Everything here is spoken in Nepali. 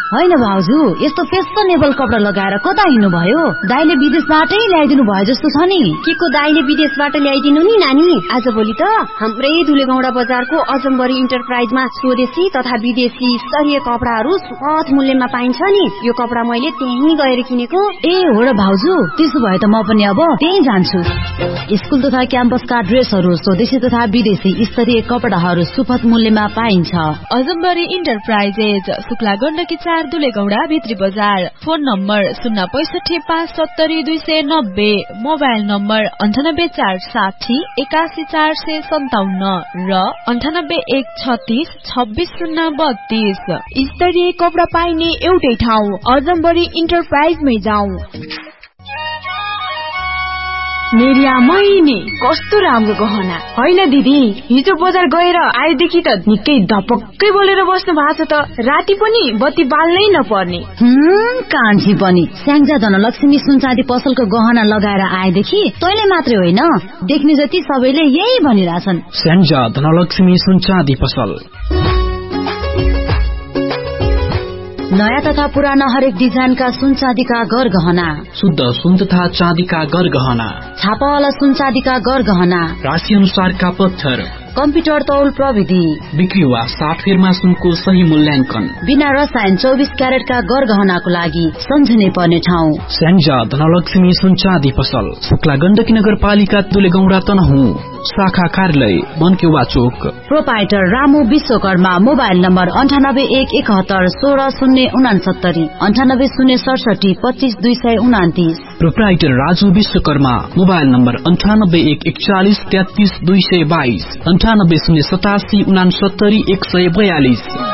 होइन भाउजू, यस्तो फेसनेबल कपडा लगाएर कता हिँड्नु भयो? दाइले विदेशबाटै ल्याइदिनु भयो जस्तो छ नि। के को दाइले विदेशबाट ल्याइदिनु नि नानी? आजभोलि त हाम्रै धुलेगौडा बजारको अजम्बरी इन्टरप्राइजमा स्वदेशी तथा विदेशी स्तरीय कपडाहरू सुपथ मूल्यमा पाइन्छ नि। यो कपडा मैले त्यहीँ गएर किनेको। ए हो र भाउजू, त्यसो भए त म पनि अब त्यहीँ जान्छु। स्कुल तथा क्याम्पसका ड्रेसहरू स्वदेशी तथा विदेशी स्तरीय कपडाहरू सुपथ मूल्यमा पाइन्छ। अजम्बरी इन्टरप्राइजेज, शुक्ला गण्डकी 4 धुलेगौडा भित्री बजार। फोन नम्बर 06570 मोबाइल नम्बर 9846811457 र 9813626032। स्तरीय कपडा पाइने एउटै ठाउँ अजम्बरी इन्टरप्राइजमै जाऊ। मेरिया मैनी कस्तो राम्रो गहना होइन दिदी? हिजो बजार गएर आएदेखि त निकै धपक्कै बोलेर बस्नु भएको छ त। राति पनि बत्ती बाल्नै नपर्ने। कान्छी पनि स्याङ्जा धनलक्ष्मी सुनचाँदी पसलको गहना लगाएर आएदेखि तैले मात्रै होइन, देख्ने जति सबैले यही भनिरहेछन्। स्याङ्जा धनलक्ष्मी सुनचाँदी पसल। नयाँ तथा पुराना हरेक डिजाइनका सुनचाँदीका गरगहना, शुद्ध सुन तथा चाँदीका गरगहना, छापावाला सुनचाँदीका गरगहना, राशि अनुसारका पत्थर, कम्प्युटर तौल प्रविधि, बिक्री वा साटफेरमा सुनको सही मूल्याङ्कन, बिना रसायन 24 क्यारेटका गरगहनाको लागि सम्झने पर्ने ठाउँ स्याङ्जा धनलक्ष्मी सुनचाँदी पसल, शुक्ला गण्डकी नगरपालिका धुलेगौडा तनहुँ, शाखा कार्यालय मनकेवा चोक। Proprietor Ramu Vishwakarma. Mobile number 9817160069, 9806725229। Proprietor Raju Vishwakarma. Mobile number 9814133222, 9807897142।